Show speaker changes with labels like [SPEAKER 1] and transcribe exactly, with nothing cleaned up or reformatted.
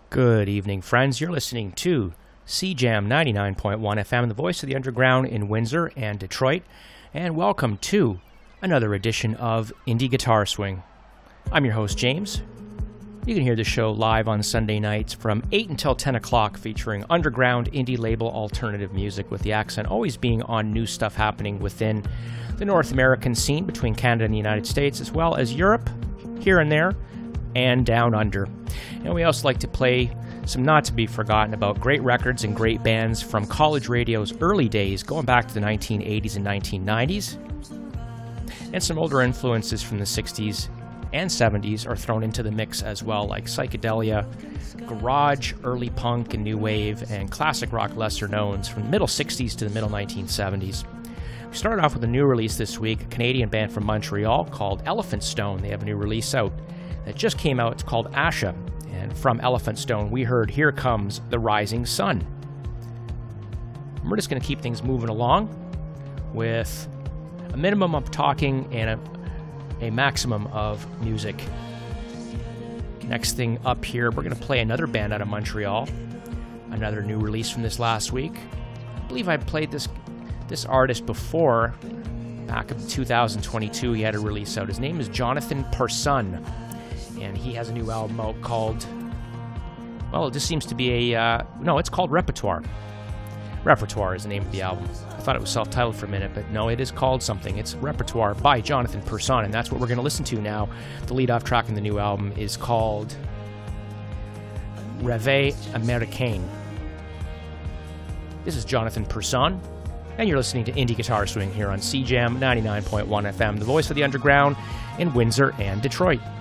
[SPEAKER 1] Good evening, friends. You're listening to C Jam ninety-nine point one F M, the voice of the underground in Windsor and Detroit. And welcome to another edition of Indie Guitar Swing. I'm your host, James. You can hear the show live on Sunday nights from eight until ten o'clock, featuring underground indie label alternative music, with the accent always being on new stuff happening within the North American scene between Canada and the United States, as well as Europe, here and there, and down under. And we also like to play some not to be forgotten about great records and great bands from college radio's early days, going back to the nineteen eighties and nineteen nineties. And some older influences from the sixties and seventies are thrown into the mix as well, like psychedelia, garage, early punk and new wave, and classic rock lesser knowns from the middle sixties to the middle nineteen seventies. We started off with a new release this week, a Canadian band from Montreal called Elephant Stone. They have a new release out that just came out. It's called Asha. And from Elephant Stone, we heard Here Comes the Rising Sun. And we're just going to keep things moving along with a minimum of talking and a, a maximum of music. Next thing up here, we're going to play another band out of Montreal. Another new release from this last week. I believe I played this this artist before. Back in two thousand twenty-two, he had a release out. His name is Jonathan Persson. And he has a new album out called, well, it just seems to be a, uh, no, it's called Repertoire. Repertoire is the name of the album. I thought it was self-titled for a minute, but no, it is called something. It's Repertoire by Jonathan Persson, and that's what we're going to listen to now. The lead-off track in the new album is called Rêve Américain. This is Jonathan Persson, and you're listening to Indie Guitar Swing here on C Jam ninety-nine point one F M, the voice of the underground in Windsor and Detroit.